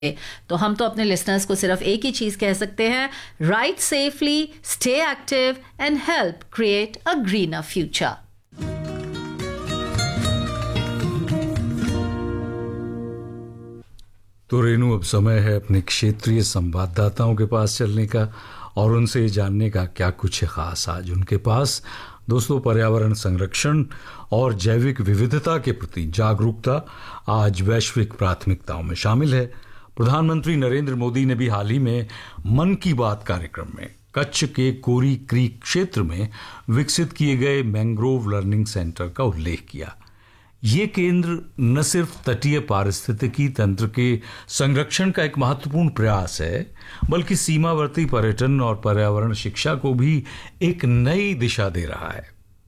तो हम तो अपने लिसनर्स को सिर्फ एक ही चीज कह सकते हैं, ride safely, stay active and help create a greener future. तो रेनू, अब समय है अपने क्षेत्रीय संवाददाताओं के पास चलने का और उनसे जानने का क्या कुछ है खास आज उनके पास। दोस्तों, पर्यावरण संरक्षण और जैविक विविधता के प्रति जागरूकता आज वैश्विक प्राथमिकताओं में शामिल है। प्रधानमंत्री नरेंद्र मोदी ने भी हाल ही में मन की बात कार्यक्रम में कच्छ के कोरी क्रीक क्षेत्र में विकसित किए गए मैंग्रोव लर्निंग सेंटर का उल्लेख किया। ये केंद्र न सिर्फ तटीय पारिस्थितिकी तंत्र के संरक्षण का एक महत्वपूर्ण प्रयास है, बल्कि सीमावर्ती पर्यटन और पर्यावरण शिक्षा को भी एक नई दिशा दे रहा है।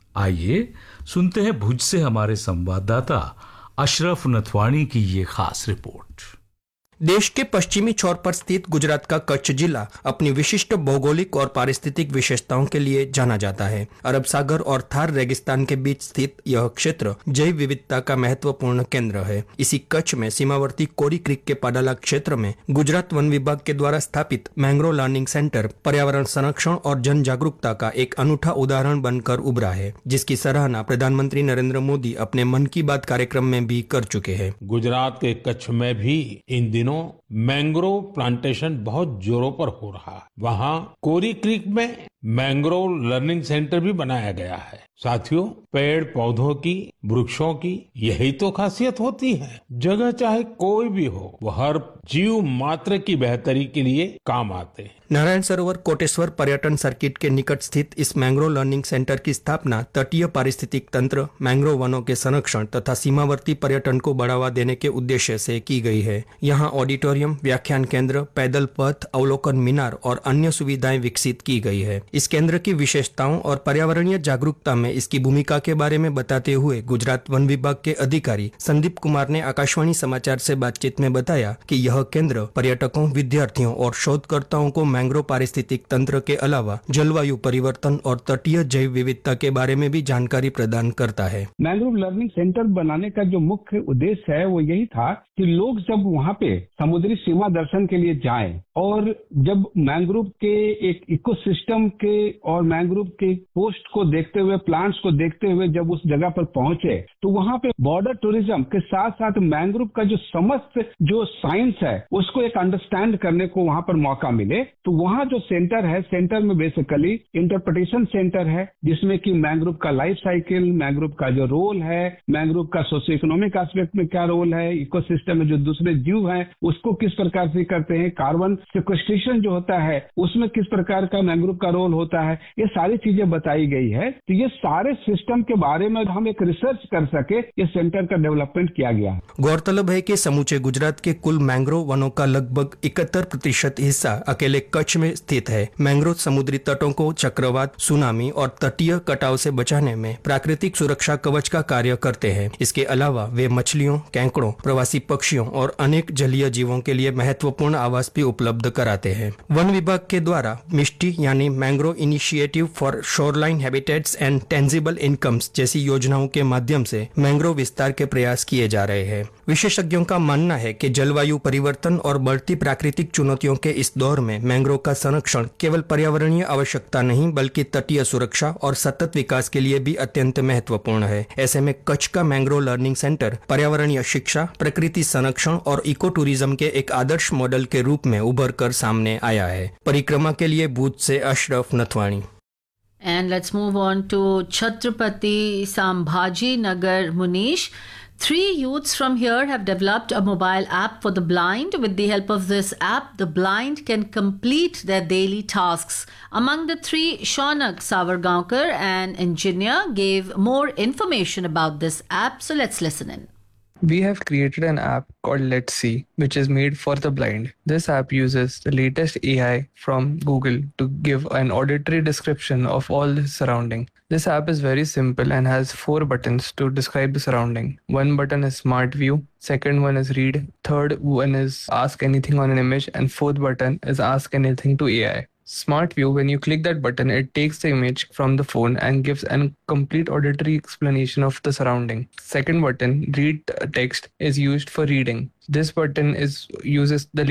आइए सुनते हैं भुज से हमारे संवाददाता अशरफ नथवानी की ये खास रिपोर्ट। देश के पश्चिमी छोर पर स्थित गुजरात का कच्छ जिला अपनी विशिष्ट भौगोलिक और पारिस्थितिक विशेषताओं के लिए जाना जाता है। अरब सागर और थार रेगिस्तान के बीच स्थित यह क्षेत्र जैव विविधता का महत्वपूर्ण केंद्र है। इसी कच्छ में सीमावर्ती कोरी क्रीक के पाडाला क्षेत्र में गुजरात वन विभाग के द्वारा स्थापित मैंग्रोव लर्निंग सेंटर पर्यावरण संरक्षण और जन जागरूकता का एक अनूठा उदाहरण बनकर उभरा है, जिसकी सराहना प्रधानमंत्री नरेंद्र मोदी अपने मन की बात कार्यक्रम में भी कर चुके हैं। गुजरात के कच्छ में भी इन दिनों मैंग्रोव प्लांटेशन बहुत जोरों पर हो रहा है। वहाँ कोरी क्रीक में मैंग्रोव लर्निंग सेंटर भी बनाया गया है। साथियों, पेड़ पौधों की, वृक्षों की यही तो खासियत होती है। जगह चाहे कोई भी हो, वो हर जीव मात्र की बेहतरी के लिए काम आते हैं। नारायण सरोवर कोटेश्वर पर्यटन सर्किट के निकट स्थित इस मैंग्रोव लर्निंग सेंटर की स्थापना तटीय पारिस्थितिक तंत्र, मैंग्रोव वनों के संरक्षण तथा सीमावर्ती पर्यटन को बढ़ावा देने के उद्देश्य से की गई है। यहाँ ऑडिटोरियम, व्याख्यान केंद्र, पैदल पथ, अवलोकन मीनार और अन्य सुविधाएं विकसित की गई है। इस केंद्र की विशेषताओं और पर्यावरणीय जागरूकता में इसकी भूमिका के बारे में बताते हुए गुजरात वन विभाग के अधिकारी संदीप कुमार ने आकाशवाणी समाचार से बातचीत में बताया कि यह केंद्र पर्यटकों, विद्यार्थियों और शोधकर्ताओं को मैंग्रोव पारिस्थितिक तंत्र के अलावा जलवायु परिवर्तन और तटीय जैव विविधता के बारे में भी जानकारी प्रदान करता है। मैंग्रोव लर्निंग सेंटर बनाने का जो मुख्य उद्देश्य है वो यही था कि लोग जब वहाँ पे समुद्री सीमा दर्शन के लिए जाएं और जब मैंग्रोव के एक इकोसिस्टम के और मैंग्रोव के कोस्ट को देखते हुए, प्लांट्स को देखते हुए जब उस जगह पर पहुंचे, तो वहाँ पे बॉर्डर टूरिज्म के साथ साथ मैंग्रोव का जो समस्त जो साइंस है उसको एक अंडरस्टैंड करने को वहाँ पर मौका मिले। तो वहाँ जो सेंटर है, सेंटर में बेसिकली इंटरप्रिटेशन सेंटर है, जिसमें कि मैंग्रोव का लाइफ साइकिल, मैंग्रोव का जो रोल है, मैंग्रोव का सोशियो इकोनॉमिक एस्पेक्ट में क्या रोल है, इकोसिस्टम में जो दूसरे जीव हैं उसको किस प्रकार से करते हैं, कार्बन सिक्वेस्ट्रेशन जो होता है उसमें किस प्रकार का मैंग्रोव का रोल होता है, ये सारी चीजें बताई गई है। तो ये सारे सिस्टम के बारे में हम एक रिसर्च कर सके, ये सेंटर का डेवलपमेंट किया गया। गौरतलब है कि समूचे गुजरात के कुल मैंग्रोव वनों का लगभग 71% हिस्सा अकेले कच्छ में स्थित है। मैंग्रोव समुद्री तटों को चक्रवात, सुनामी और तटीय कटाव से बचाने में प्राकृतिक सुरक्षा कवच का कार्य करते हैं। इसके अलावा वे मछलियों, केंकड़ों, प्रवासी पक्षियों और अनेक जलीय जीवों के लिए महत्वपूर्ण आवास भी उपलब्ध कराते हैं। वन विभाग के द्वारा मिष्टी यानी mangrove initiative for shoreline habitats and tangible incomes जैसी योजनाओं के माध्यम से मैंग्रोव विस्तार के प्रयास किए जा रहे हैं। विशेषज्ञों का मानना है कि जलवायु परिवर्तन और बढ़ती प्राकृतिक चुनौतियों के इस दौर में मैंग्रोव का संरक्षण केवल पर्यावरणीय आवश्यकता नहीं बल्कि तटीय सुरक्षा और सतत विकास के लिए भी अत्यंत महत्वपूर्ण है। ऐसे में कच्छ का मैंग्रोव लर्निंग सेंटर पर्यावरणीय शिक्षा, प्रकृति संरक्षण और इको टूरिज्म के एक आदर्श मॉडल के रूप में उभर कर सामने आया है। परिक्रमा के लिए भुज से Ashraf Nathwani. And let's move on to Chhatrapati Sambhaji Nagar, Munish. 3 youths from here have developed a mobile app for the blind. With the help of this app, the blind can complete their daily tasks. Among the 3, Shaunak Savargaonkar, an engineer, gave more information about this app. So let's listen in. We have created an app called Let's See, which is made for the blind. This app uses the latest AI from Google to give an auditory description of all the surrounding. This app is very simple and has 4 buttons to describe the surrounding. One button is Smart View, second one is Read, third one is Ask Anything on an Image, and fourth button is Ask Anything to AI. Smart View, when you click that button, it takes the image from the phone and gives a complete auditory explanation of the surrounding. Second button, Read Text, is used for reading. This button uses the